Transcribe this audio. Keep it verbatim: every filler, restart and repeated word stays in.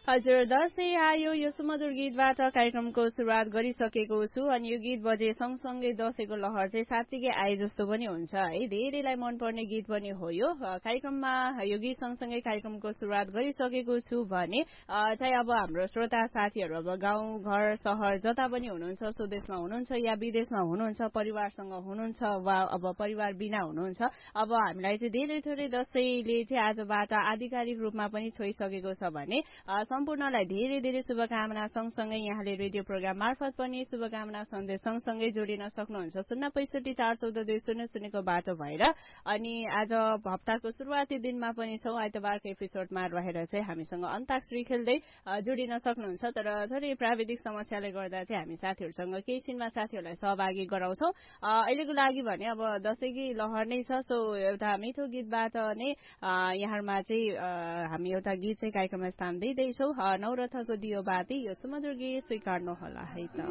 हजुर दसैँ आयो यो सुमधुर गीतबाट कार्यक्रमको सुरुवात गरिसकेको छु अनि यो गीत बजे सँगसँगै दसैँको लहर चाहिँ साँच्चीकै आए जस्तो पनि हुन्छ है। धेरैलाई मनपर्ने गीत पनि हो यो। कार्यक्रममा यो गीत सँगसँगै कार्यक्रमको सुरुवात गरिसकेको छु भने चाहिँ अब हाम्रो श्रोता साथीहरू अब गाउँ घर सहर जता पनि हुनुहुन्छ, स्वदेशमा हुनुहुन्छ या विदेशमा हुनुहुन्छ, परिवारसँग हुनुहुन्छ वा अब परिवार बिना हुनुहुन्छ, अब हामीलाई चाहिँ धेरै थोरै दसैँले चाहिँ आजबाट आधिकारिक रूपमा पनि छोइसकेको छ भने सम्पूर्णलाई धेरै धेरै शुभकामना सँगसँगै यहाँले रेडियो प्रोग्राम मार्फत पनि शुभकामना सन्देश सँगसँगै जोडिन सक्नुहुन्छ शून्य पैसठी चार चौध दुई शून्य शून्यको बाटो भएर। अनि आज हप्ताको सुरुवाती दिनमा पनि छौँ, आइतबारको एपिसोडमा रहेर चाहिँ हामीसँग अन्ताक्षरी खेल्दै जोडिन सक्नुहुन्छ। तर थोरै प्राविधिक समस्याले गर्दा चाहिँ हामी साथीहरूसँग केही छिनमा साथीहरूलाई सहभागी गराउँछौँ। अहिलेको लागि भने अब दसैँकै लहर नै छ, सो एउटा मिठो गीतबाट नै यहाँमा चाहिँ हामी एउटा गीत चाहिँ कार्यक्रममा स्थान दिँदैछौँ। नवरथको दियो बाती यो सुमधुर गीत स्वीकार्नु होला है त।